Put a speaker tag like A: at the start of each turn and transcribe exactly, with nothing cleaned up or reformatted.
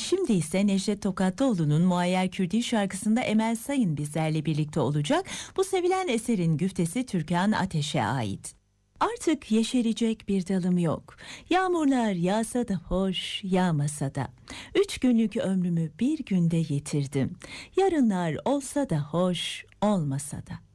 A: Şimdi ise Necdet Tokatlıoğlu'nun Muayyer Kürdi şarkısında Emel Sayın bizlerle birlikte olacak. Bu sevilen eserin güftesi Türkan Ateş'e ait. Artık yeşerecek bir dalım yok. Yağmurlar yağsa da hoş, yağmasa da. Üç günlük ömrümü bir günde yitirdim. Yarınlar olsa da hoş, olmasa da.